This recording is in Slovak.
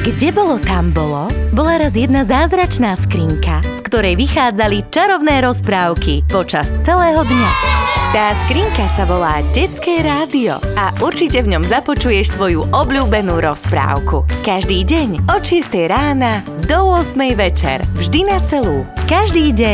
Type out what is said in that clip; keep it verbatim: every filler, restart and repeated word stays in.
Kde bolo, tam bolo, bola raz jedna zázračná skrinka, z ktorej vychádzali čarovné rozprávky počas celého dňa. Tá skrinka sa volá Detské rádio a určite v ňom započuješ svoju obľúbenú rozprávku. Každý deň od šiestej rána do ôsmej večer, vždy na celú. Každý deň